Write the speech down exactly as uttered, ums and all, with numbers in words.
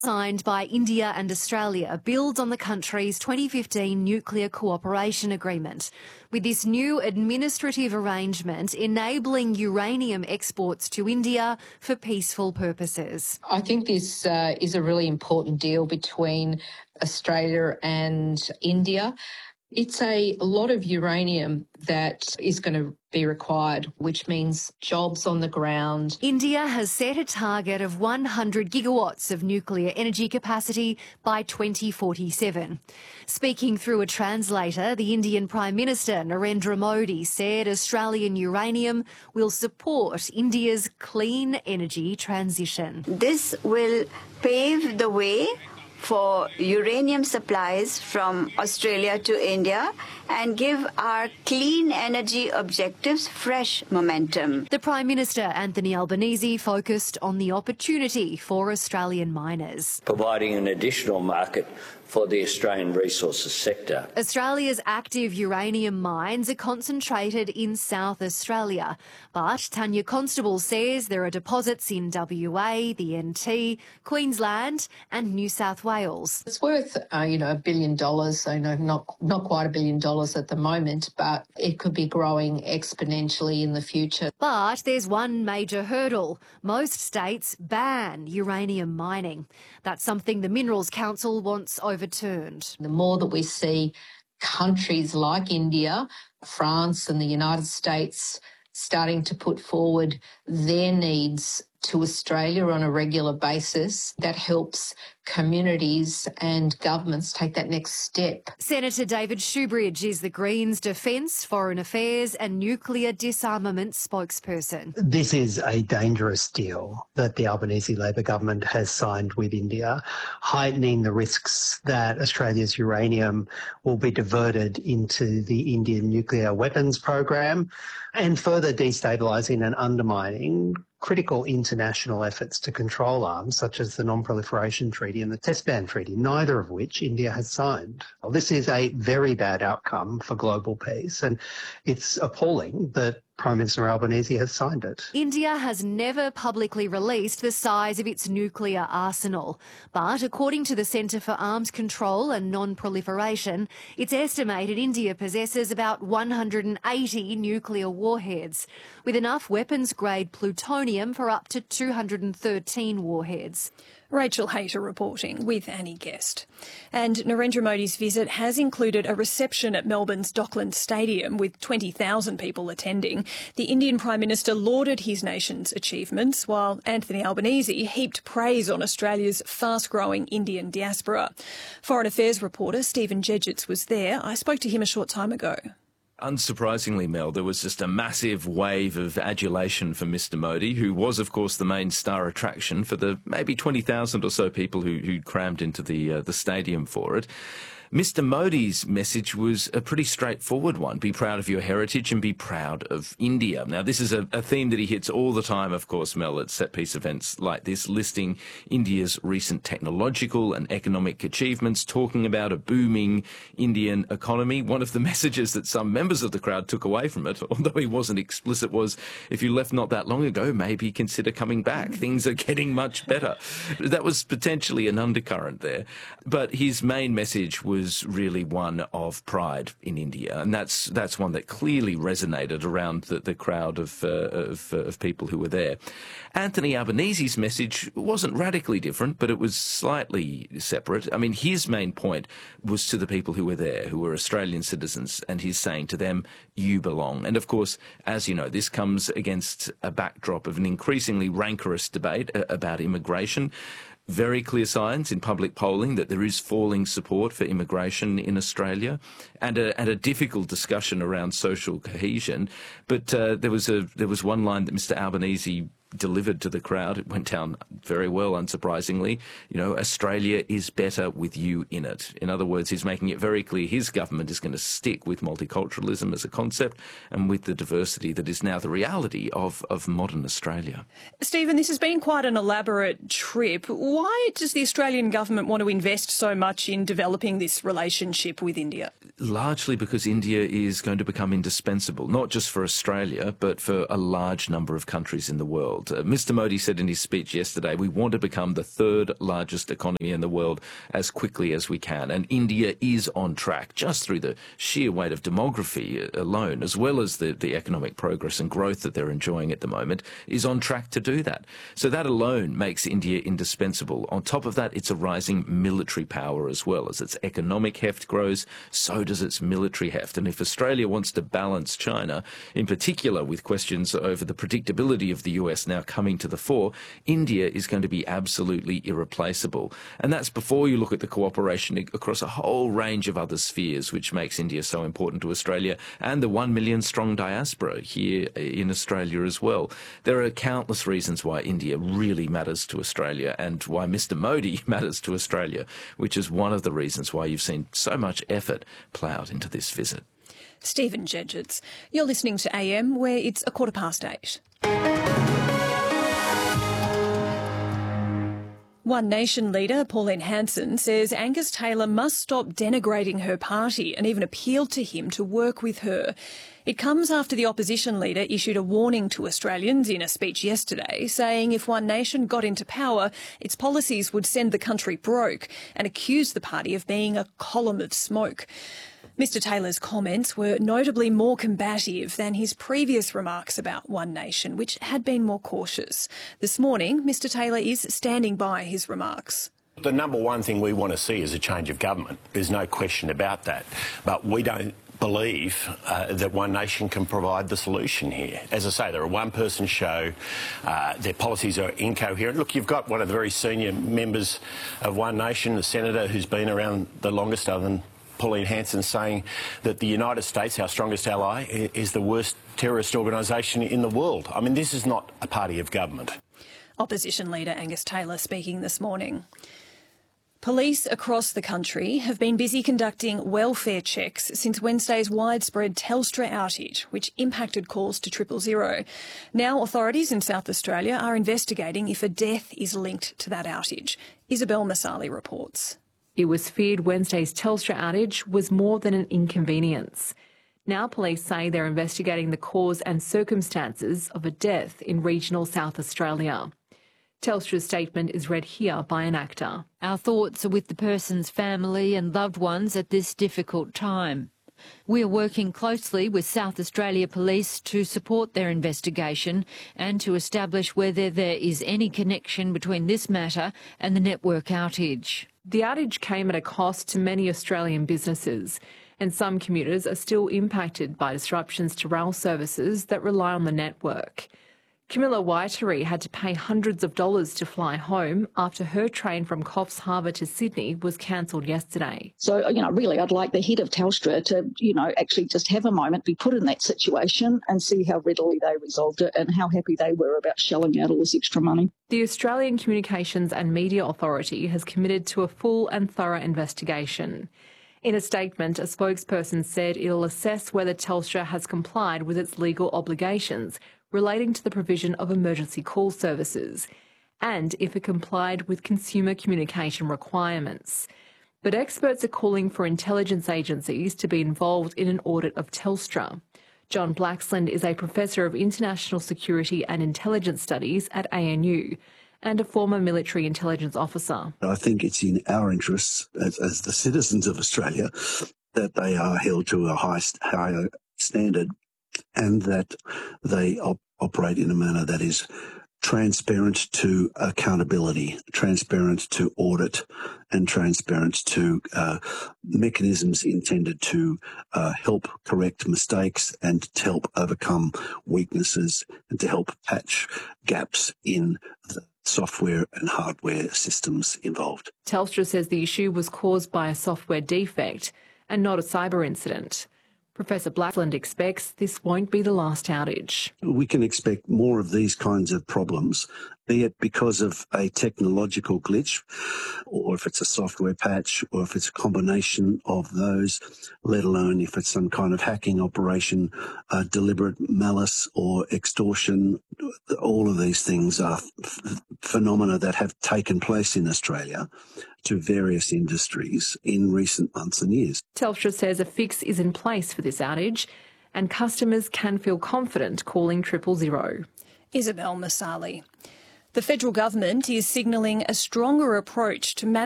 signed by India and Australia builds on the country's twenty fifteen nuclear cooperation agreement, with this new administrative arrangement enabling uranium exports to India for peaceful purposes. I think this uh, is a really important deal between Australia and India. It's a lot of uranium that is going to be required, which means jobs on the ground. India has set a target of one hundred gigawatts of nuclear energy capacity by twenty forty-seven. Speaking through a translator, the Indian Prime Minister Narendra Modi said Australian uranium will support India's clean energy transition. This will pave the way for uranium supplies from Australia to India and give our clean energy objectives fresh momentum. The Prime Minister, Anthony Albanese, focused on the opportunity for Australian miners, providing an additional market for the Australian resources sector. Australia's active uranium mines are concentrated in South Australia, but Tanya Constable says there are deposits in W A, the N T, Queensland and New South Wales. It's worth, uh, you know, a billion dollars, so no, not, not quite a billion dollars at the moment, but it could be growing exponentially in the future. But there's one major hurdle. Most states ban uranium mining. That's something the Minerals Council wants overturned. The more that we see countries like India, France and the United States starting to put forward their needs to Australia on a regular basis, that helps communities and governments take that next step. Senator David Shoebridge is the Greens' Defence, Foreign Affairs and Nuclear Disarmament spokesperson. This is a dangerous deal that the Albanese Labor government has signed with India, heightening the risks that Australia's uranium will be diverted into the Indian nuclear weapons program and further destabilising and undermining critical international efforts to control arms, such as the Non-Proliferation Treaty and the Test Ban Treaty, neither of which India has signed. Well, this is a very bad outcome for global peace, and it's appalling that Prime Minister Albanese has signed it. India has never publicly released the size of its nuclear arsenal, but according to the Centre for Arms Control and Non-Proliferation, it's estimated India possesses about one hundred eighty nuclear warheads, with enough weapons-grade plutonium for up to two hundred thirteen warheads. Rachel Hayter reporting with Annie Guest. And Narendra Modi's visit has included a reception at Melbourne's Docklands Stadium with twenty thousand people attending. The Indian Prime Minister lauded his nation's achievements, while Anthony Albanese heaped praise on Australia's fast-growing Indian diaspora. Foreign Affairs reporter Stephen Jedgetts was there. I spoke to him a short time ago. Unsurprisingly, Mel, there was just a massive wave of adulation for Mister Modi, who was, of course, the main star attraction for the maybe twenty thousand or so people who, who crammed into the uh, the stadium for it. Mister Modi's message was a pretty straightforward one. Be proud of your heritage and be proud of India. Now, this is a, a theme that he hits all the time, of course, Mel, at set-piece events like this, listing India's recent technological and economic achievements, talking about a booming Indian economy. One of the messages that some members of the crowd took away from it, although he wasn't explicit, was if you left not that long ago, maybe consider coming back. Things are getting much better. That was potentially an undercurrent there. But his main message was was really one of pride in India, and that's that's one that clearly resonated around the, the crowd of, uh, of, uh, of people who were there. Anthony Albanese's message wasn't radically different, but it was slightly separate. I mean, his main point was to the people who were there, who were Australian citizens, and he's saying to them, you belong. And of course, as you know, this comes against a backdrop of an increasingly rancorous debate about immigration. Very clear signs in public polling that there is falling support for immigration in Australia, and a, and a difficult discussion around social cohesion. But uh, there was a there was one line that Mister Albanese delivered to the crowd. It went down very well, unsurprisingly. You know, Australia is better with you in it. In other words, he's making it very clear his government is going to stick with multiculturalism as a concept and with the diversity that is now the reality of, of modern Australia. Stephen, this has been quite an elaborate trip. Why does the Australian government want to invest so much in developing this relationship with India? Largely because India is going to become indispensable, not just for Australia, but for a large number of countries in the world. world. Uh, Mister Modi said in his speech yesterday, we want to become the third largest economy in the world as quickly as we can. And India is on track just through the sheer weight of demography alone, as well as the, the economic progress and growth that they're enjoying at the moment, is on track to do that. So that alone makes India indispensable. On top of that, it's a rising military power as well. As its economic heft grows, so does its military heft. And if Australia wants to balance China, in particular with questions over the predictability of the U S now coming to the fore, India is going to be absolutely irreplaceable. And that's before you look at the cooperation across a whole range of other spheres, which makes India so important to Australia and the one million strong diaspora here in Australia as well. There are countless reasons why India really matters to Australia and why Mister Modi matters to Australia, which is one of the reasons why you've seen so much effort ploughed into this visit. Stephen Jedgetts. You're listening to A M, where it's a quarter past eight. One Nation leader, Pauline Hanson, says Angus Taylor must stop denigrating her party and even appealed to him to work with her. It comes after the opposition leader issued a warning to Australians in a speech yesterday, saying if One Nation got into power, its policies would send the country broke, and accused the party of being a column of smoke. Mister Taylor's comments were notably more combative than his previous remarks about One Nation, which had been more cautious. This morning, Mister Taylor is standing by his remarks. The number one thing we want to see is a change of government. There's no question about that. But we don't believe uh, that One Nation can provide the solution here. As I say, they're a one-person show. Uh, their policies are incoherent. Look, you've got one of the very senior members of One Nation, the senator who's been around the longest, other than Pauline Hanson, saying that the United States, our strongest ally, is the worst terrorist organisation in the world. I mean, this is not a party of government. Opposition leader Angus Taylor speaking this morning. Police across the country have been busy conducting welfare checks since Wednesday's widespread Telstra outage, which impacted calls to triple zero. Now authorities in South Australia are investigating if a death is linked to that outage. Isabel Masali reports. It was feared Wednesday's Telstra outage was more than an inconvenience. Now police say they're investigating the cause and circumstances of a death in regional South Australia. Telstra's statement is read here by an actor. Our thoughts are with the person's family and loved ones at this difficult time. We are working closely with South Australia Police to support their investigation and to establish whether there is any connection between this matter and the network outage. The outage came at a cost to many Australian businesses, and some commuters are still impacted by disruptions to rail services that rely on the network. Camilla Waiteri had to pay hundreds of dollars to fly home after her train from Coffs Harbour to Sydney was cancelled yesterday. So, you know, really I'd like the head of Telstra to, you know, actually just have a moment, be put in that situation and see how readily they resolved it and how happy they were about shelling out all this extra money. The Australian Communications and Media Authority has committed to a full and thorough investigation. In a statement, a spokesperson said it'll assess whether Telstra has complied with its legal obligations relating to the provision of emergency call services, and if it complied with consumer communication requirements. But experts are calling for intelligence agencies to be involved in an audit of Telstra. John Blaxland is a Professor of International Security and Intelligence Studies at A N U and a former military intelligence officer. I think it's in our interests as, as the citizens of Australia that they are held to a high, higher standard and that they op- operate in a manner that is transparent to accountability, transparent to audit, and transparent to uh, mechanisms intended to uh, help correct mistakes and to help overcome weaknesses and to help patch gaps in the software and hardware systems involved. Telstra says the issue was caused by a software defect and not a cyber incident. Professor Blackland expects this won't be the last outage. We can expect more of these kinds of problems, be it because of a technological glitch, or if it's a software patch, or if it's a combination of those, let alone if it's some kind of hacking operation, uh, deliberate malice or extortion. All of these things are f- phenomena that have taken place in Australia to various industries in recent months and years. Telstra says a fix is in place for this outage and customers can feel confident calling triple zero. Isabel Masali. The federal government is signalling a stronger approach to managing